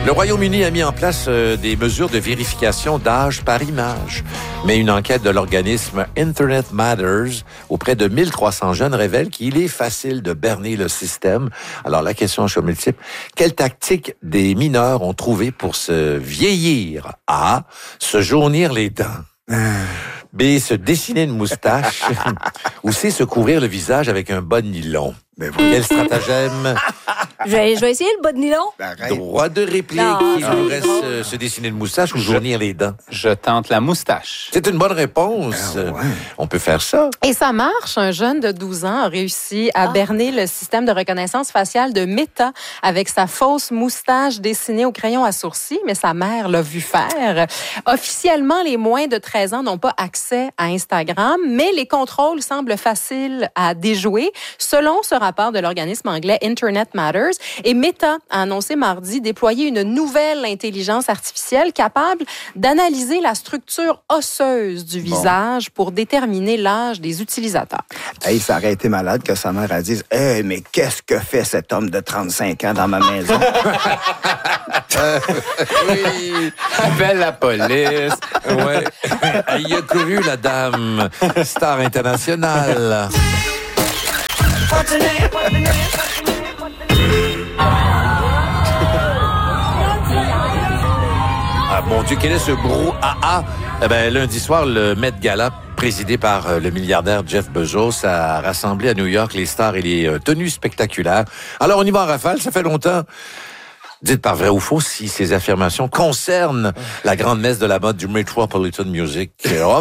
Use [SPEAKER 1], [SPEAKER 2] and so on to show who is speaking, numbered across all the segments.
[SPEAKER 1] Le Royaume-Uni a mis en place des mesures de vérification d'âge par image. Mais une enquête de l'organisme Internet Matters auprès de 1300 jeunes révèle qu'il est facile de berner le système. Alors, la question est multiple. Quelle tactique des mineurs ont trouvé pour se vieillir? A. Se jaunir les dents. B. Se dessiner une moustache. Ou C. Se couvrir le visage avec un bas de nylon. Quel stratagème?
[SPEAKER 2] Je vais essayer le bas de nylon.
[SPEAKER 1] Droit de réplique. Il nous reste se dessiner une moustache ou jaunir les dents.
[SPEAKER 3] Je tente la moustache.
[SPEAKER 1] C'est une bonne réponse. On peut faire ça.
[SPEAKER 4] Et ça marche. Un jeune de 12 ans a réussi à berner le système de reconnaissance faciale de Meta avec sa fausse moustache dessinée au crayon à sourcils, mais sa mère l'a vu faire. Officiellement, les moins de 13 ans n'ont pas accès à Instagram, mais les contrôles semblent faciles à déjouer, selon ce rapport de l'organisme anglais Internet Matters. Et Meta a annoncé mardi déployer une nouvelle intelligence artificielle capable d'analyser la structure osseuse du visage pour déterminer l'âge des utilisateurs.
[SPEAKER 5] Hey, ça aurait été malade que sa mère elle dise « Hey, mais qu'est-ce que fait cet homme de 35 ans dans ma maison? »
[SPEAKER 1] Oui.
[SPEAKER 3] Appelle la police.
[SPEAKER 1] Ouais. Il a couru, la dame. Star internationale. Ah, mon Dieu, quel est ce brouhaha? Eh ben, lundi soir, le Met Gala, présidé par le milliardaire Jeff Bezos, a rassemblé à New York les stars et les tenues spectaculaires. Alors, on y va en rafale, ça fait longtemps. Dites par vrai ou faux si ces affirmations concernent la grande messe de la mode du Metropolitan Music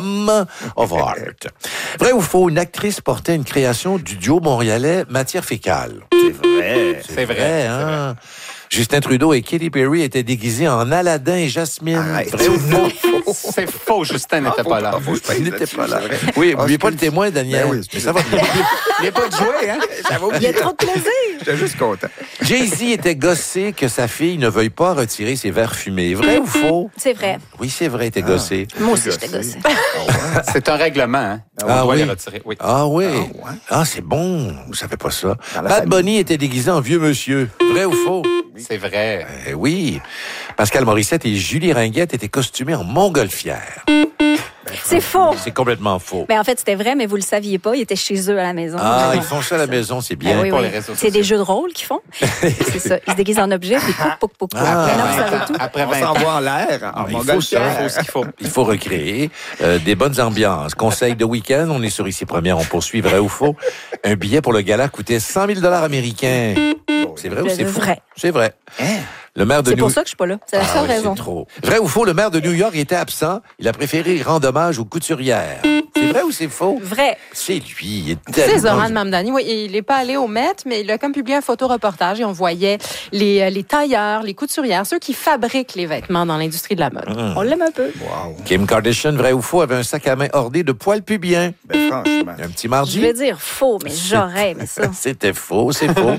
[SPEAKER 1] of Art. Vrai ou faux, une actrice portait une création du duo montréalais Matière Fécale.
[SPEAKER 5] C'est vrai.
[SPEAKER 1] C'est vrai, hein? Justin Trudeau et Katy Perry étaient déguisés en Aladdin et Jasmine.
[SPEAKER 5] Arrête.
[SPEAKER 1] Vrai ou faux?
[SPEAKER 3] C'est faux, Justin n'était pas là.
[SPEAKER 1] Il n'était pas là. Oui, n'oubliez pas le témoin, Daniel.
[SPEAKER 5] Ben oui,
[SPEAKER 1] mais ça va bien.
[SPEAKER 5] Il n'y a pas de jouet, hein? Ça va
[SPEAKER 2] Il y a trop de plaisir.
[SPEAKER 5] J'étais juste content.
[SPEAKER 1] Jay-Z était gossé que sa fille ne veuille pas retirer ses verres fumés. Vrai ou faux?
[SPEAKER 2] C'est vrai.
[SPEAKER 1] Oui, c'est vrai, il était gossé.
[SPEAKER 2] Moi aussi, j'étais gossée.
[SPEAKER 3] C'est un règlement, hein? On doit les retirer. Oui.
[SPEAKER 1] Ah oui.
[SPEAKER 5] Ah, ouais.
[SPEAKER 1] Ah, c'est bon. Vous savez pas ça.
[SPEAKER 5] Dans la
[SPEAKER 1] Bad
[SPEAKER 5] famille.
[SPEAKER 1] Bunny était déguisé en vieux monsieur. Vrai ou faux?
[SPEAKER 3] C'est vrai.
[SPEAKER 1] Oui. Pascal Morissette et Julie Ringuette étaient costumés en montgolfière.
[SPEAKER 2] C'est faux.
[SPEAKER 1] C'est complètement faux.
[SPEAKER 2] Ben, en fait, c'était vrai, mais vous le saviez pas. Ils étaient chez eux à la maison.
[SPEAKER 1] Ah, ils font ça à la maison, c'est bien.
[SPEAKER 2] Ben oui,
[SPEAKER 3] pour
[SPEAKER 2] oui.
[SPEAKER 3] les réseaux
[SPEAKER 2] C'est des jeux de rôle qu'ils font. C'est ça. Ils se déguisent en objet, puis pouc.
[SPEAKER 1] Ah.
[SPEAKER 2] Maintenant, vous savez tout.
[SPEAKER 3] Après
[SPEAKER 5] On
[SPEAKER 3] 20
[SPEAKER 5] s'en
[SPEAKER 3] ans,
[SPEAKER 5] va en l'air. En
[SPEAKER 1] Il faut
[SPEAKER 5] montgolfière.
[SPEAKER 1] ça, il faut ce qu'il faut. Il faut recréer des bonnes ambiances. Conseil de week-end, on est sur Ici Première, on poursuit, vrai ou faux. Un billet pour le gala coûtait 100 000 $ américains. C'est vrai ou c'est faux?
[SPEAKER 2] Vrai.
[SPEAKER 1] C'est vrai.
[SPEAKER 5] Hein?
[SPEAKER 1] Le maire de
[SPEAKER 2] C'est
[SPEAKER 1] New...
[SPEAKER 2] pour ça que je suis pas là. C'est la
[SPEAKER 1] Ah
[SPEAKER 2] seule
[SPEAKER 1] oui,
[SPEAKER 2] raison.
[SPEAKER 1] c'est trop. Vrai ou faux, le maire de New York était absent. Il a préféré rendre hommage aux couturières. C'est vrai ou c'est faux?
[SPEAKER 2] Vrai.
[SPEAKER 1] C'est lui. Il est
[SPEAKER 4] C'est
[SPEAKER 1] tellement...
[SPEAKER 4] Zoran Mamdani. Oui, il n'est pas allé au Met, mais il a comme publié un photoreportage et on voyait les tailleurs, les couturières, ceux qui fabriquent les vêtements dans l'industrie de la mode.
[SPEAKER 2] On l'aime un peu.
[SPEAKER 5] Wow.
[SPEAKER 1] Kim Kardashian, vrai ou faux, avait un sac à main orné de poils pubiens.
[SPEAKER 5] Ben, franchement.
[SPEAKER 1] Un petit
[SPEAKER 2] Je
[SPEAKER 1] mardi.
[SPEAKER 2] vais dire faux, mais j'aurais aimé ça.
[SPEAKER 1] C'était faux, c'est faux.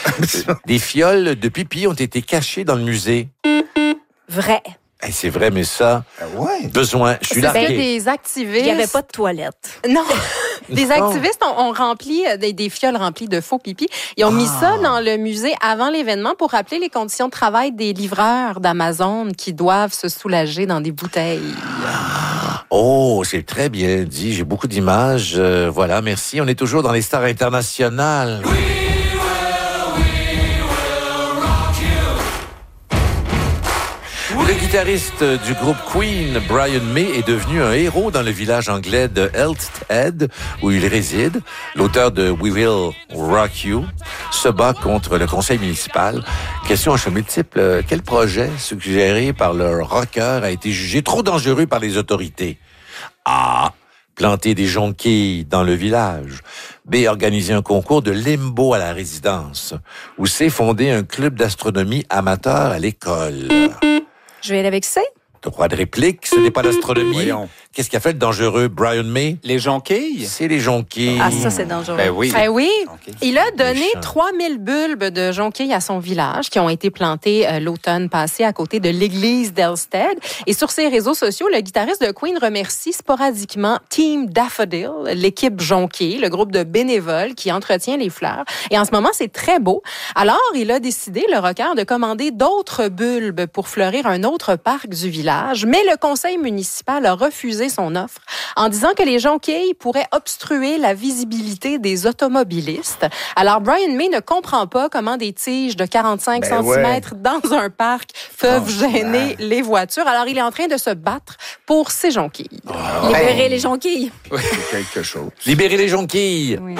[SPEAKER 1] Des fioles de pipi ont été cachées dans le musée.
[SPEAKER 2] Vrai.
[SPEAKER 1] Hey, c'est vrai, mais ça,
[SPEAKER 5] Ouais.
[SPEAKER 1] besoin. Je suis
[SPEAKER 4] C'était
[SPEAKER 1] largué.
[SPEAKER 4] des activistes.
[SPEAKER 2] Il n'y avait pas de toilette.
[SPEAKER 4] Non. Des
[SPEAKER 1] Non.
[SPEAKER 4] activistes ont rempli des fioles remplies de faux pipi. Ils ont mis ça dans le musée avant l'événement pour rappeler les conditions de travail des livreurs d'Amazon qui doivent se soulager dans des bouteilles.
[SPEAKER 1] Oh, c'est très bien dit. J'ai beaucoup d'images. Voilà, merci. On est toujours dans les stars internationales. Le guitariste du groupe Queen, Brian May, est devenu un héros dans le village anglais de Elstead, où il réside. L'auteur de We Will Rock You se bat contre le conseil municipal. Question à choix multiple. Quel projet suggéré par le rocker a été jugé trop dangereux par les autorités? A. Planter des jonquilles dans le village. B. Organiser un concours de limbo à la résidence. Ou C. Fonder un club d'astronomie amateur à l'école.
[SPEAKER 2] Je vais aller avec C.
[SPEAKER 1] Droit de réplique, ce n'est pas l'astronomie.
[SPEAKER 5] Voyons.
[SPEAKER 1] Qu'est-ce qu'a fait le dangereux Brian May?
[SPEAKER 3] Les jonquilles?
[SPEAKER 1] C'est les jonquilles.
[SPEAKER 2] Ah, ça, c'est dangereux.
[SPEAKER 3] Ben oui.
[SPEAKER 4] Ben oui.
[SPEAKER 3] Okay.
[SPEAKER 4] Il a donné
[SPEAKER 1] Méchant.
[SPEAKER 4] 3000 bulbes de jonquilles à son village qui ont été plantés l'automne passé à côté de l'église d'Elstead. Et sur ses réseaux sociaux, le guitariste de Queen remercie sporadiquement Team Daffodil, l'équipe jonquille, le groupe de bénévoles qui entretient les fleurs. Et en ce moment, c'est très beau. Alors, il a décidé, le rocker, de commander d'autres bulbes pour fleurir un autre parc du village. Mais le conseil municipal a refusé son offre en disant que les jonquilles pourraient obstruer la visibilité des automobilistes. Alors, Brian May ne comprend pas comment des tiges de 45
[SPEAKER 5] Ben
[SPEAKER 4] cm dans un parc peuvent gêner les voitures. Alors, il est en train de se battre pour ces jonquilles.
[SPEAKER 2] Libérer les jonquilles.
[SPEAKER 5] C'est quelque chose.
[SPEAKER 1] Libérer les jonquilles.
[SPEAKER 2] Oui.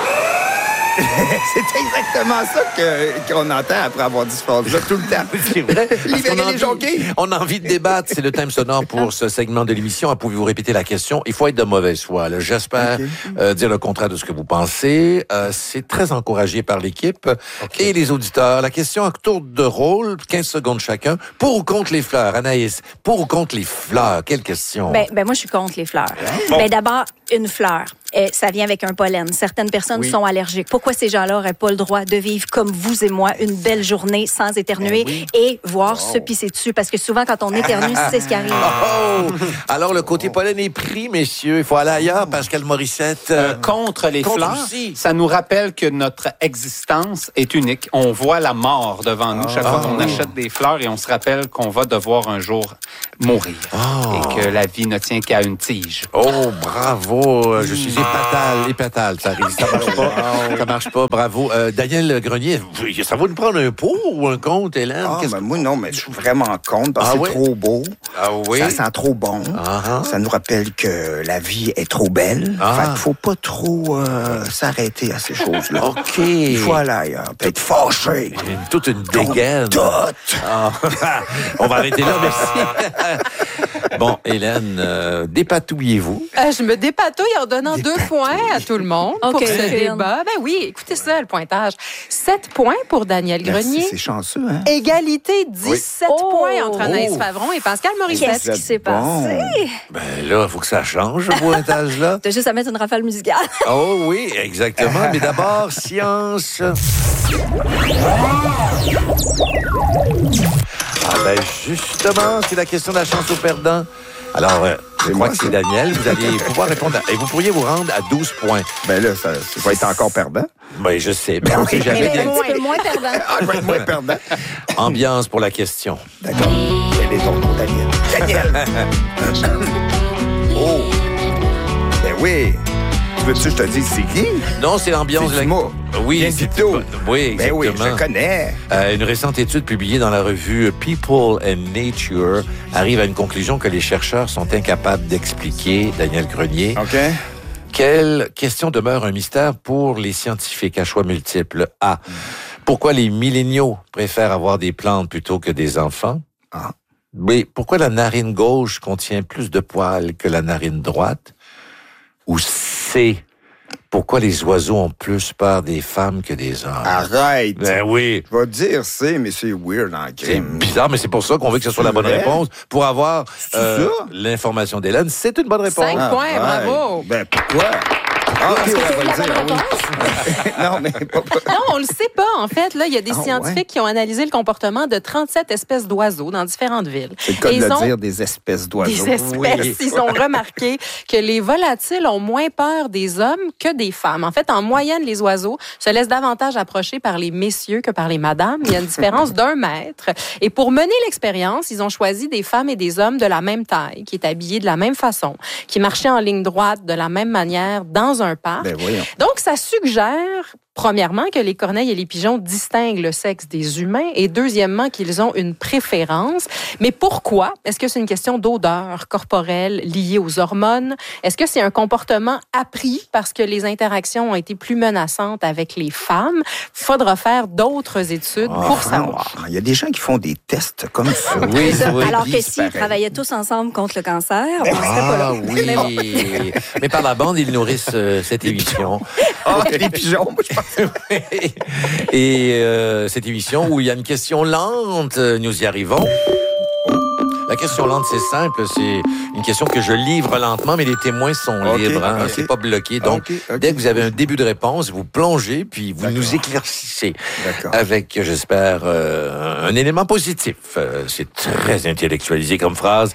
[SPEAKER 5] C'est exactement ça qu'on entend après avoir dit ce phrase-là tout le temps.
[SPEAKER 1] C'est vrai. Parce qu'on
[SPEAKER 5] Libérer
[SPEAKER 1] a
[SPEAKER 5] les
[SPEAKER 1] envie-
[SPEAKER 5] jonquilles.
[SPEAKER 1] On a envie de débattre. C'est le thème sonore pour ce segment de l'émission. Pouvez-vous répéter la question? Il faut être de mauvaise foi. Là. J'espère dire le contraire de ce que vous pensez. C'est très encouragé par l'équipe et les auditeurs. La question à tour de rôle, 15 secondes chacun. Pour ou contre les fleurs? Anaïs, pour ou contre les fleurs? Quelle question?
[SPEAKER 2] Ben, moi, je suis contre les fleurs. Ben, d'abord, une fleur. Ça vient avec un pollen. Certaines personnes sont allergiques. Pourquoi ces gens-là n'auraient pas le droit de vivre comme vous et moi une belle journée sans éternuer et voir se pisser dessus? Parce que souvent, quand on éternue, c'est ce qui arrive.
[SPEAKER 1] Oh! Alors, le côté pollen est pris, messieurs. Il faut aller ailleurs. Pascal Morissette.
[SPEAKER 3] Contre les
[SPEAKER 1] contre
[SPEAKER 3] fleurs,
[SPEAKER 1] aussi.
[SPEAKER 3] ça nous rappelle que notre existence est unique. On voit la mort devant nous chaque fois qu'on achète des fleurs et on se rappelle qu'on va devoir un jour mourir et que la vie ne tient qu'à une tige.
[SPEAKER 1] Oh, bravo. Je suis épatal. Ça arrive. Ça marche pas. Ça marche pas. Bravo. Daniel Grenier, ça va nous prendre un pour ou un contre, Hélène?
[SPEAKER 5] Moi, non, mais je suis vraiment contre parce que c'est trop beau.
[SPEAKER 1] Ah oui?
[SPEAKER 5] Ça sent trop bon. Ça nous rappelle que la vie est trop belle. Fait qu'il faut pas trop s'arrêter à ces choses-là.
[SPEAKER 1] OK.
[SPEAKER 5] Il faut aller ailleurs. Peut-être fâché.
[SPEAKER 1] Toute une dégaine. Ah. On va arrêter là, merci. Bon, Hélène, dépatouillez-vous.
[SPEAKER 4] Je me dépatouille en donnant 2 points à tout le monde pour
[SPEAKER 2] OK,
[SPEAKER 4] ce
[SPEAKER 2] Hélène.
[SPEAKER 4] débat. Ben oui, écoutez ça, le pointage. 7 points pour Daniel Grenier.
[SPEAKER 5] C'est chanceux, hein?
[SPEAKER 4] Égalité, 17 points entre Anaïs
[SPEAKER 1] Oh.
[SPEAKER 4] Favron et Pascal Morissette.
[SPEAKER 2] Qu'est-ce qui s'est
[SPEAKER 5] Bon.
[SPEAKER 2] passé?
[SPEAKER 1] Ben là, il faut que ça change, ce pointage-là.
[SPEAKER 2] T'as juste à mettre une rafale musicale.
[SPEAKER 1] Oh oui, exactement. Mais d'abord, science. Ah ben justement, c'est la question de la chance au perdant. Alors, je crois que c'est Daniel. Vous allez pouvoir répondre. Et vous pourriez vous rendre à 12 points.
[SPEAKER 5] Ben là, ça va être encore perdant.
[SPEAKER 1] Ben, je sais. Mais on sait jamais.
[SPEAKER 2] Mais un petit peu moins perdant.
[SPEAKER 5] Je vais être moins perdant.
[SPEAKER 1] Ambiance pour la question.
[SPEAKER 5] D'accord. Quel est ton nom, Daniel? Oh! Ben oui. Tu veux-tu que je te dise c'est qui?
[SPEAKER 1] Non, c'est l'ambiance.
[SPEAKER 5] C'est Dumas.
[SPEAKER 1] Oui,
[SPEAKER 5] Bien
[SPEAKER 1] c'est
[SPEAKER 5] du tout.
[SPEAKER 1] Oui,
[SPEAKER 5] Ben
[SPEAKER 1] exactement.
[SPEAKER 5] oui, je le connais.
[SPEAKER 1] Une récente étude publiée dans la revue People and Nature arrive à une conclusion que les chercheurs sont incapables d'expliquer, Daniel Grenier.
[SPEAKER 5] OK.
[SPEAKER 1] Quelle question demeure un mystère pour les scientifiques à choix multiples? A. Pourquoi les milléniaux préfèrent avoir des plantes plutôt que des enfants?
[SPEAKER 5] Ah.
[SPEAKER 1] B. Pourquoi la narine gauche contient plus de poils que la narine droite? Ou C. Pourquoi les oiseaux ont plus peur des femmes que des hommes?
[SPEAKER 5] Arrête.
[SPEAKER 1] Ben oui.
[SPEAKER 5] Je vais te dire mais c'est weird en
[SPEAKER 1] C'est
[SPEAKER 5] crime.
[SPEAKER 1] bizarre, mais c'est pour ça qu'on veut que ce soit la bonne
[SPEAKER 5] vrai?
[SPEAKER 1] réponse. Pour avoir
[SPEAKER 5] ça?
[SPEAKER 1] l'information d'Hélène, c'est une bonne réponse.
[SPEAKER 4] 5 points, bravo.
[SPEAKER 5] Ben pourquoi? Ah, OK, on va le dire, oui. Non, mais pas...
[SPEAKER 4] Non, on le sait pas, en fait. Là, il y a des scientifiques qui ont analysé le comportement de 37 espèces d'oiseaux dans différentes villes.
[SPEAKER 5] C'est le cas
[SPEAKER 4] Et
[SPEAKER 5] de
[SPEAKER 4] ils
[SPEAKER 5] le
[SPEAKER 4] ont
[SPEAKER 5] dire, des espèces d'oiseaux.
[SPEAKER 4] Des espèces.
[SPEAKER 1] Oui.
[SPEAKER 4] Ils ont remarqué que les volatiles ont moins peur des hommes que des femmes. En fait, en moyenne, les oiseaux se laissent davantage approcher par les messieurs que par les madames. Il y a une différence d'1 mètre. Et pour mener l'expérience, ils ont choisi des femmes et des hommes de la même taille, qui étaient habillés de la même façon, qui marchaient en ligne droite de la même manière dans un parc.
[SPEAKER 5] Ben voyons.
[SPEAKER 4] Donc, ça suggère, premièrement, que les corneilles et les pigeons distinguent le sexe des humains et deuxièmement, qu'ils ont une préférence. Mais pourquoi? Est-ce que c'est une question d'odeur corporelle liée aux hormones? Est-ce que c'est un comportement appris parce que les interactions ont été plus menaçantes avec les femmes? Faudra faire d'autres études pour savoir.
[SPEAKER 5] Il y a des gens qui font des tests comme ça.
[SPEAKER 1] Oui, oui.
[SPEAKER 2] Alors que
[SPEAKER 5] c'est
[SPEAKER 2] s'ils
[SPEAKER 5] pareil.
[SPEAKER 2] travaillaient tous ensemble contre le cancer, on ne serait pas là. Mais bon.
[SPEAKER 1] oui. Mais par la bande, ils nourrissent cette émission.
[SPEAKER 5] Ah, les pigeons, moi, je pense.
[SPEAKER 1] Et cette émission où il y a une question lente, nous y arrivons. La question lente, c'est simple. C'est une question que je livre lentement, mais les témoins sont libres. Hein? C'est pas bloqué. Donc, dès que vous avez un début de réponse, vous plongez, puis vous nous éclaircissez avec, j'espère, un élément positif. C'est très intellectualisé comme phrase.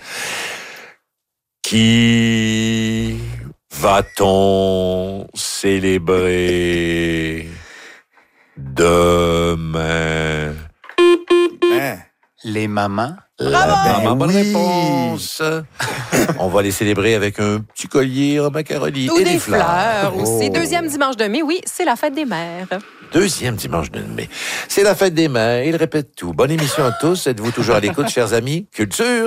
[SPEAKER 1] Qui va-t-on célébrer demain?
[SPEAKER 3] Les mamans.
[SPEAKER 1] Maman, bonne réponse. On va les célébrer avec un petit collier en macaroni
[SPEAKER 4] Ou
[SPEAKER 1] et
[SPEAKER 4] des fleurs aussi.
[SPEAKER 1] Oh.
[SPEAKER 4] Deuxième dimanche de mai, oui, c'est la fête des mères.
[SPEAKER 1] Deuxième dimanche de mai. C'est la fête des mères. Il répète tout. Bonne émission à tous. Êtes-vous toujours à l'écoute, chers amis? Culture!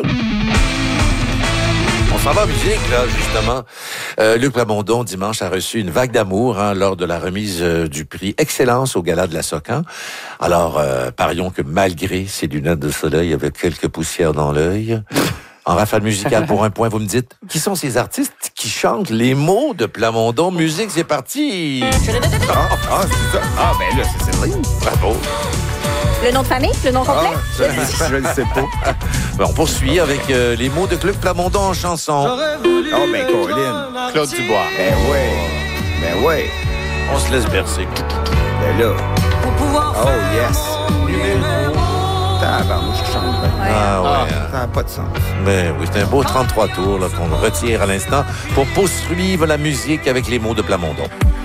[SPEAKER 1] On s'en va en musique, là, justement. Luc Plamondon, dimanche, a reçu une vague d'amour lors de la remise du prix Excellence au Gala de la Socan. Alors, parions que malgré ses lunettes de soleil avec quelques poussières dans l'œil, en rafale musicale pour un point, vous me dites, qui sont ces artistes qui chantent les mots de Plamondon? Musique, c'est parti!
[SPEAKER 5] C'est ça. Ben là, c'est Céline.
[SPEAKER 1] Bravo!
[SPEAKER 2] Le nom de famille? Le nom complet?
[SPEAKER 5] Je ne sais pas.
[SPEAKER 1] Ben, on poursuit avec les mots de Luc Plamondon en chanson.
[SPEAKER 5] Oh, ben, Colin.
[SPEAKER 3] Claude Dubois.
[SPEAKER 5] Ben ouais.
[SPEAKER 1] On se laisse bercer.
[SPEAKER 5] Ben là. Oh, yes. Tabarnouche, je chante bien.
[SPEAKER 1] Ah ouais.
[SPEAKER 5] Ça n'a pas de sens.
[SPEAKER 1] Ben oui, c'est un beau 33 tours là, qu'on retire à l'instant pour poursuivre la musique avec les mots de Plamondon.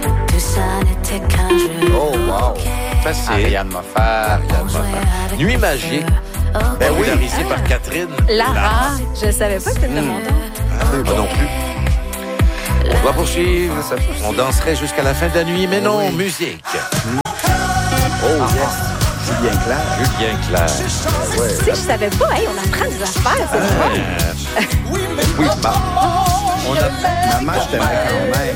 [SPEAKER 5] Oh, wow.
[SPEAKER 1] Facile.
[SPEAKER 3] Ariane Moffat.
[SPEAKER 1] Nuit magique. Ben oui, réalisé par Catherine.
[SPEAKER 2] Lara. Je ne savais pas que c'était de Plamondon.
[SPEAKER 1] Moi non plus. On va poursuivre. On danserait jusqu'à la fin de la nuit, mais non, musique.
[SPEAKER 5] Oh, yes. Julien Clerc.
[SPEAKER 1] Julien Clerc.
[SPEAKER 2] Tu sais, je savais pas. Hey, on apprend des affaires, c'est vrai.
[SPEAKER 5] Oui, maman, je t'aimais quand même.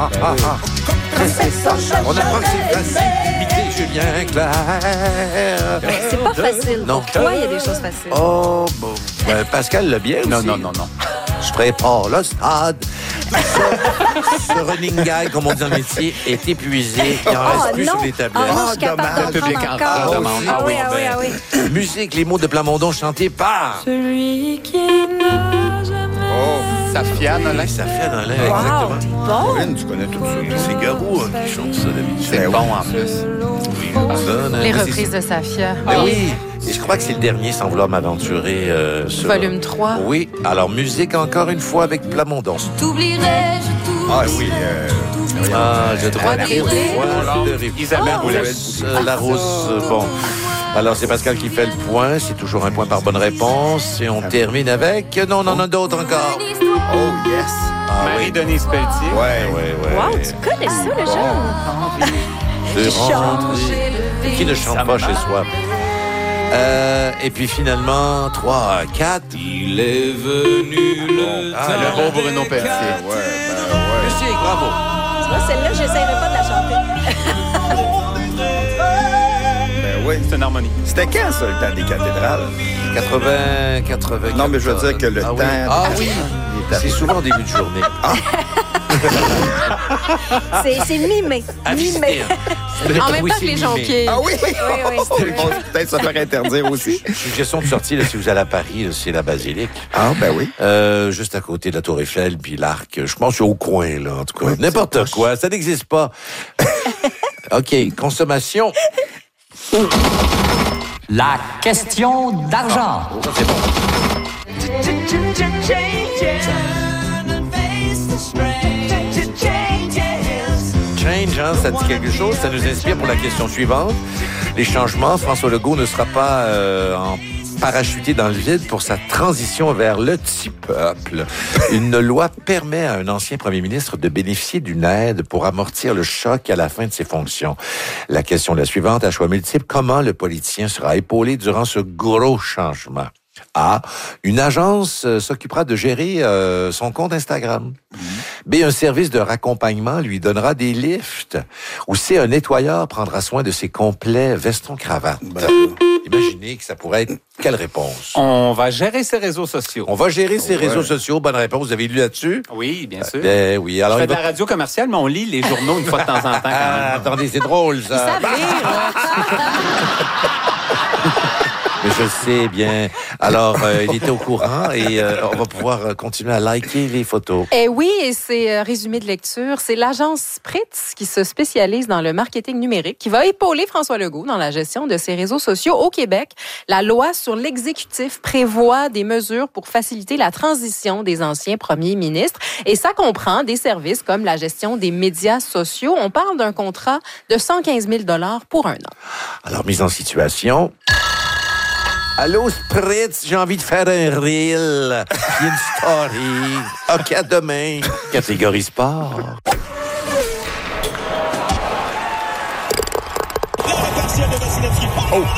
[SPEAKER 1] On apprend que c'est facile d'imiter Julien Clerc.
[SPEAKER 2] C'est pas facile.
[SPEAKER 1] Non.
[SPEAKER 2] Pour toi, il y a des choses faciles.
[SPEAKER 1] Oh, bon. Pascal l'a bien aussi.
[SPEAKER 3] Non.
[SPEAKER 1] Je prépare le stade. Ce running gag, comme on dit dans le métier, est épuisé. Il n'en reste plus sur les tablettes.
[SPEAKER 2] Ah non, je suis capable d'en
[SPEAKER 3] Le public
[SPEAKER 2] prendre
[SPEAKER 3] en
[SPEAKER 2] encore.
[SPEAKER 3] demande.
[SPEAKER 2] Ah oui, ah oui, ah oui.
[SPEAKER 1] Musique, les mots de Plamondon chantés par...
[SPEAKER 6] Celui qui n'a jamais
[SPEAKER 3] Safia Nolin.
[SPEAKER 1] Safia Nolin,
[SPEAKER 2] Wow,
[SPEAKER 1] exactement.
[SPEAKER 2] t'es bon.
[SPEAKER 5] Colin, tu connais tout ça.
[SPEAKER 1] C'est Garou qui chante ça d'habitude.
[SPEAKER 3] C'est bon en plus.
[SPEAKER 4] Les reprises de Safia.
[SPEAKER 1] Ben oui, et je crois que c'est le dernier sans vouloir m'aventurer sur...
[SPEAKER 4] Volume 3.
[SPEAKER 1] Oui, alors musique encore une fois avec Plamondon.
[SPEAKER 6] t'oublierai, je t'oublierai.
[SPEAKER 5] Ah oui.
[SPEAKER 1] Je dois dire Isabelle Larousse. Bon. Alors, c'est Pascal qui fait le point. C'est toujours un point par bonne réponse. Et on termine avec... Non, on en a d'autres encore.
[SPEAKER 5] Oh, yes.
[SPEAKER 3] Marie-Denise Pelletier.
[SPEAKER 5] Ouais.
[SPEAKER 2] Wow, tu connais ça, le genre?
[SPEAKER 1] De rentrer. Qui ne chante pas chez soi? Et puis finalement, 3, 4. Il est venu le
[SPEAKER 3] Le beau Bruno Pelletier.
[SPEAKER 1] Musique, bravo.
[SPEAKER 2] Moi, celle-là, j'essaierai pas de la chanter.
[SPEAKER 5] Ben oui.
[SPEAKER 3] C'est une harmonie.
[SPEAKER 5] C'était quand, ça, le temps des cathédrales?
[SPEAKER 1] 80.
[SPEAKER 5] Non, mais je veux dire que le temps...
[SPEAKER 1] Ah oui, c'est souvent au début de journée.
[SPEAKER 2] C'est mimé. Mimé.
[SPEAKER 4] En même temps que les jonquiers.
[SPEAKER 5] Ah oui?
[SPEAKER 2] Oui.
[SPEAKER 5] On va peut-être se faire interdire aussi.
[SPEAKER 1] Suggestion de sortie, là, si vous allez à Paris, là, c'est la basilique.
[SPEAKER 5] Ah, ben oui.
[SPEAKER 1] Juste à côté de la Tour Eiffel, puis l'Arc. Je pense que c'est au coin, là, en tout cas.
[SPEAKER 5] Oui,
[SPEAKER 1] N'importe quoi, ça n'existe pas. OK, consommation.
[SPEAKER 7] La question d'argent.
[SPEAKER 1] Ça, c'est bon. Change, hein, ça dit quelque chose. Ça nous inspire pour la question suivante. Les changements, François Legault ne sera pas en parachuté dans le vide pour sa transition vers le petit peuple. Une loi permet à un ancien premier ministre de bénéficier d'une aide pour amortir le choc à la fin de ses fonctions. La question est la suivante, à choix multiple. Comment le politicien sera épaulé durant ce gros changement? A. Une agence s'occupera de gérer son compte Instagram. B. Un service de raccompagnement lui donnera des lifts. Ou C. Un nettoyeur prendra soin de ses complets veston-cravate. Imaginez que ça pourrait être quelle réponse?
[SPEAKER 3] On va gérer ses réseaux sociaux.
[SPEAKER 1] On va gérer ses réseaux sociaux. Bonne réponse. Vous avez lu là-dessus?
[SPEAKER 3] Oui, bien sûr.
[SPEAKER 1] Ben oui. Alors,
[SPEAKER 3] On fait de la radio commerciale, mais on lit les journaux une fois de temps en temps. Quand même.
[SPEAKER 1] Attendez, c'est drôle, ça. Mais je sais bien. Alors, il était au courant et on va pouvoir continuer à liker les photos.
[SPEAKER 4] Eh oui, et c'est résumé de lecture. C'est l'agence Spritz qui se spécialise dans le marketing numérique qui va épauler François Legault dans la gestion de ses réseaux sociaux au Québec. La loi sur l'exécutif prévoit des mesures pour faciliter la transition des anciens premiers ministres et ça comprend des services comme la gestion des médias sociaux. On parle d'un contrat de 115 000 $ pour un an.
[SPEAKER 1] Alors, mise en situation. Allô, Spritz, j'ai envie de faire un reel, puis une story. OK, à demain. Catégorie sport. Oh.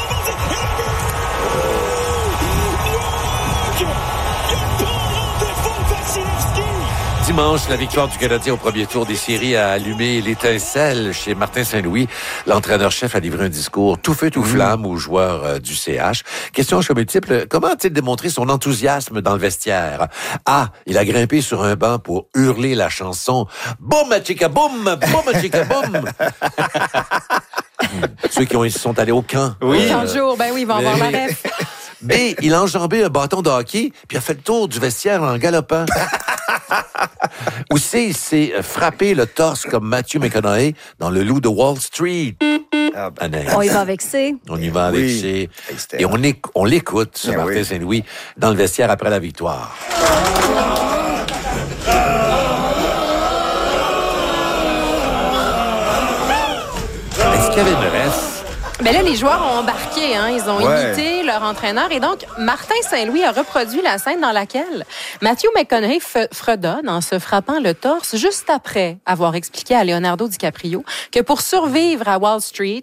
[SPEAKER 1] Dimanche, la victoire du Canadien au premier tour des séries a allumé l'étincelle chez Martin Saint-Louis. L'entraîneur-chef a livré un discours tout feu, tout flamme aux joueurs du CH. Question à choix multiple, comment a-t-il démontré son enthousiasme dans le vestiaire? A, il a grimpé sur un banc pour hurler la chanson « Boum, chica boum, boum, chica boum ». Ceux qui sont allés au camp.
[SPEAKER 4] Oui. 40 jours, ben oui, ils vont avoir la ref.
[SPEAKER 1] B, il a enjambé un bâton de hockey puis a fait le tour du vestiaire en galopant. Ou C, il s'est frappé le torse comme Matthew McConaughey dans Le Loup de Wall Street.
[SPEAKER 2] On y va avec C.
[SPEAKER 1] On y va avec C. Et on l'écoute, ce Martin Saint-Louis, dans le vestiaire après la victoire. Est-ce qu'il y avait une reste?
[SPEAKER 4] Mais là, les joueurs ont embarqué, hein. Ils ont imité leur entraîneur. Et donc, Martin Saint-Louis a reproduit la scène dans laquelle Matthew McConaughey fredonne en se frappant le torse juste après avoir expliqué à Leonardo DiCaprio que pour survivre à Wall Street,